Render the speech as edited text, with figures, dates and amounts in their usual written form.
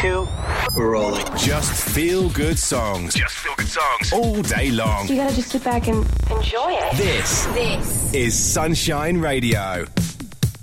2, we're rolling. Just feel good songs. Just feel good songs. All day long. You gotta just sit back and enjoy it. This is Sunshine Radio.